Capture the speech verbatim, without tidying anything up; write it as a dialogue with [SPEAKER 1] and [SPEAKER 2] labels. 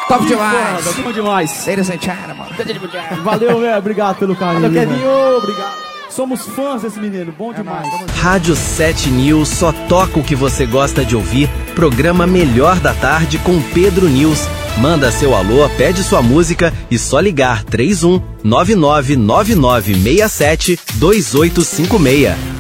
[SPEAKER 1] Top demais.
[SPEAKER 2] Foda, bom demais.
[SPEAKER 1] Ladies and gentlemen.
[SPEAKER 2] Valeu, velho. Obrigado pelo carinho. Valeu, Kevinho. Obrigado. Somos fãs desse menino. Bom demais.
[SPEAKER 3] Rádio sete News só toca o que você gosta de ouvir. Programa Melhor da Tarde com Pedro News. Manda seu alô, pede sua música e só ligar três um nove nove nove nove seis sete dois oito cinco seis.